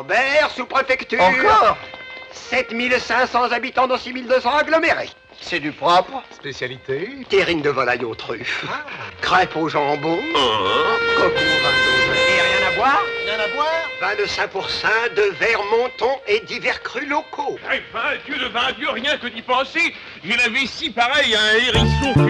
Camembert, sous-préfecture. Encore 7500 habitants dans 6200 agglomérés. C'est du propre. Spécialité. Terrine de volaille aux truffes. Crêpes au jambon. Coco au vin d'Auvergne. Et rien à boire? Rien à boire? Vin de 5%, de verre Monton et divers crus locaux. Eh ben, Dieu de 20 Dieu, rien que d'y penser, j'ai la vessie pareil à un hérisson